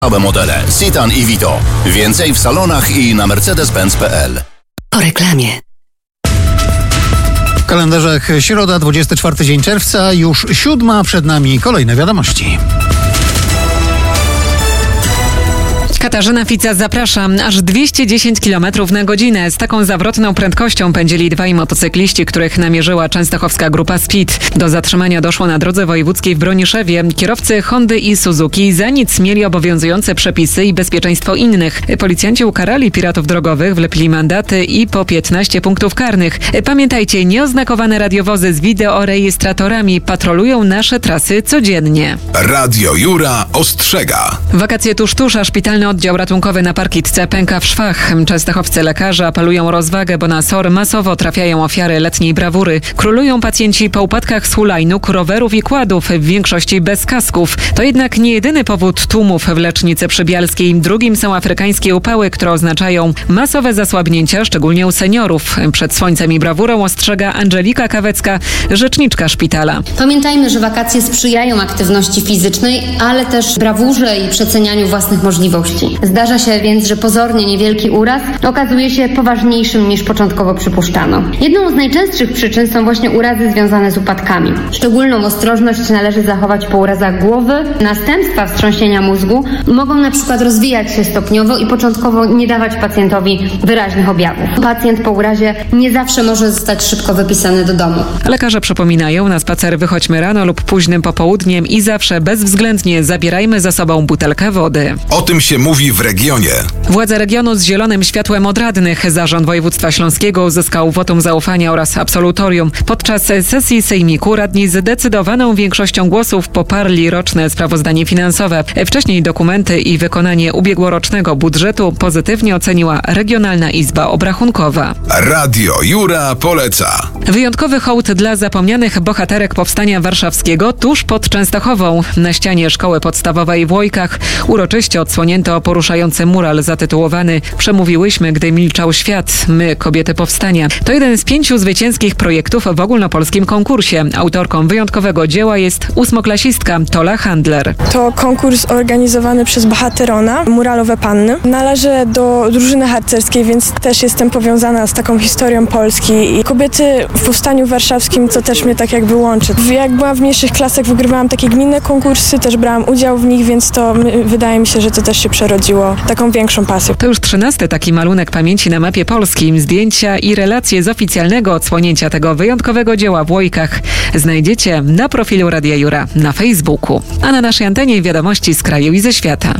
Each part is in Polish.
Nowe modele Citan i Vito. Więcej w salonach i na mercedes-benz.pl. Po reklamie. W kalendarzach środa, 24 dzień czerwca, już 7, przed nami kolejne wiadomości. Katarzyna Fica zaprasza. Aż 210 km na godzinę. Z taką zawrotną prędkością pędzili dwaj motocykliści, których namierzyła częstochowska grupa Speed. Do zatrzymania doszło na drodze wojewódzkiej w Broniszewie. Kierowcy Hondy i Suzuki za nic mieli obowiązujące przepisy i bezpieczeństwo innych. Policjanci ukarali piratów drogowych, wlepili mandaty i po 15 punktów karnych. Pamiętajcie, nieoznakowane radiowozy z wideorejestratorami patrolują nasze trasy codziennie. Radio Jura ostrzega. Wakacje tuż, a szpitalny oddział ratunkowy na Parkitce pęka w szwach. Częstochowscy lekarze apelują o rozwagę, bo na SOR masowo trafiają ofiary letniej brawury. Królują pacjenci po upadkach z hulajnóg, rowerów i kładów, w większości bez kasków. To jednak nie jedyny powód tłumów w Lecznicy Przybialskiej. Drugim są afrykańskie upały, które oznaczają masowe zasłabnięcia, szczególnie u seniorów. Przed słońcem i brawurą ostrzega Angelika Kawecka, rzeczniczka szpitala. Pamiętajmy, że wakacje sprzyjają aktywności fizycznej, ale też brawurze i przecenianiu własnych możliwości. Zdarza się więc, że pozornie niewielki uraz okazuje się poważniejszym niż początkowo przypuszczano. Jedną z najczęstszych przyczyn są właśnie urazy związane z upadkami. Szczególną ostrożność należy zachować po urazach głowy. Następstwa wstrząsienia mózgu mogą na przykład rozwijać się stopniowo i początkowo nie dawać pacjentowi wyraźnych objawów. Pacjent po urazie nie zawsze może zostać szybko wypisany do domu. Lekarze przypominają, na spacer wychodźmy rano lub późnym popołudniem i zawsze bezwzględnie zabierajmy ze sobą butelkę wody. O tym się mówi w regionie. Władze regionu z zielonym światłem od radnych. Zarząd województwa śląskiego uzyskał wotum zaufania oraz absolutorium. Podczas sesji sejmiku radni zdecydowaną większością głosów poparli roczne sprawozdanie finansowe. Wcześniej dokumenty i wykonanie ubiegłorocznego budżetu pozytywnie oceniła Regionalna Izba Obrachunkowa. Radio Jura poleca. Wyjątkowy hołd dla zapomnianych bohaterek Powstania Warszawskiego tuż pod Częstochową. Na ścianie szkoły podstawowej w Łojkach uroczyście odsłonięto poruszający mural zatytułowany „Przemówiłyśmy, gdy milczał świat. My, kobiety powstania”. To jeden z 5 zwycięskich projektów w ogólnopolskim konkursie. Autorką wyjątkowego dzieła jest 8-klasistka Tola Handler. To konkurs organizowany przez Bohaterona, Muralowe Panny. Należę do drużyny harcerskiej, więc też jestem powiązana z taką historią Polski i kobiety w Powstaniu Warszawskim, co też mnie tak jakby łączy. Jak byłam w mniejszych klasach, wygrywałam takie gminne konkursy, też brałam udział w nich, więc to wydaje mi się, że to też się przerodziło taką większą pasją. To już 13. taki malunek pamięci na mapie Polski. Zdjęcia i relacje z oficjalnego odsłonięcia tego wyjątkowego dzieła w Łojkach znajdziecie na profilu Radia Jura na Facebooku. A na naszej antenie wiadomości z kraju i ze świata.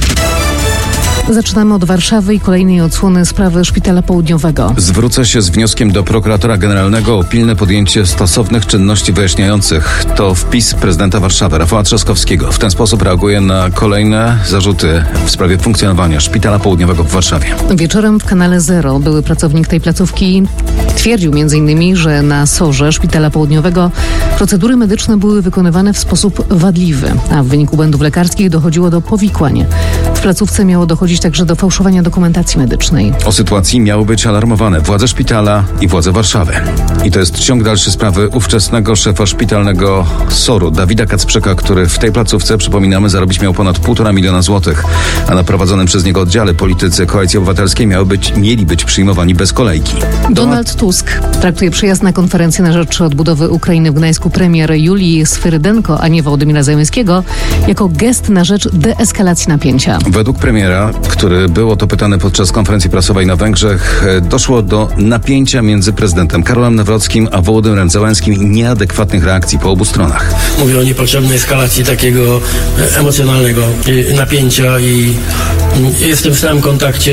Zaczynamy od Warszawy i kolejnej odsłony sprawy Szpitala Południowego. Zwrócę się z wnioskiem do prokuratora generalnego o pilne podjęcie stosownych czynności wyjaśniających. To wpis prezydenta Warszawy, Rafała Trzaskowskiego. W ten sposób reaguje na kolejne zarzuty w sprawie funkcjonowania Szpitala Południowego w Warszawie. Wieczorem w kanale Zero były pracownik tej placówki twierdził m.in., że na SOR-ze Szpitala Południowego procedury medyczne były wykonywane w sposób wadliwy, a w wyniku błędów lekarskich dochodziło do powikłań. W placówce miało dochodzić także do fałszowania dokumentacji medycznej. O sytuacji miały być alarmowane władze szpitala i władze Warszawy. I to jest ciąg dalszy sprawy ówczesnego szefa szpitalnego SOR-u, Dawida Kacprzyka, który w tej placówce, przypominamy, zarobić miał ponad 1,5 miliona złotych, a na prowadzonym przez niego oddziale politycy Koalicji Obywatelskiej mieli być przyjmowani bez kolejki. Donald Tusk traktuje przyjazd na konferencję na rzecz odbudowy Ukrainy w Gdańsku premier Julii Swyrydenko, a nie Wołodymyra Zełenskiego, jako gest na rzecz deeskalacji napięcia. Według premiera, który był o to pytany podczas konferencji prasowej na Węgrzech, doszło do napięcia między prezydentem Karolem Nawrockim a Wołodymyrem Zełenskim i nieadekwatnych reakcji po obu stronach. Mówię o niepotrzebnej eskalacji takiego emocjonalnego napięcia i jestem w stałym kontakcie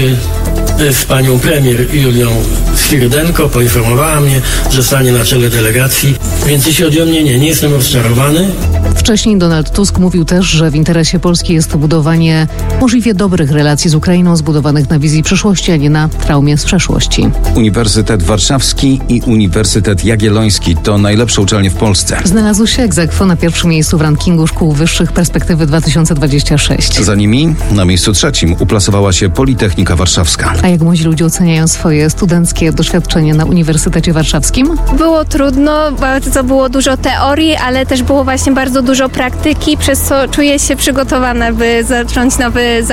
z panią premier Julią Swyrydenko. Poinformowała mnie, że stanie na czele delegacji, więc jeśli chodzi o mnie, nie jestem rozczarowany. Wcześniej Donald Tusk mówił też, że w interesie Polski jest budowanie możliwie dobrych relacji z Ukrainą, zbudowanych na wizji przyszłości, a nie na traumie z przeszłości. Uniwersytet Warszawski i Uniwersytet Jagielloński to najlepsze uczelnie w Polsce. Znalazły się ex aequo na pierwszym miejscu w rankingu szkół wyższych Perspektywy 2026. Za nimi na miejscu 3 uplasowała się Politechnika Warszawska. A jak młodzi ludzie oceniają swoje studenckie doświadczenie na Uniwersytecie Warszawskim? Było trudno, bardzo było dużo teorii, ale też było właśnie bardzo dużo dużo praktyki, przez co czuję się przygotowana, by zacząć nowy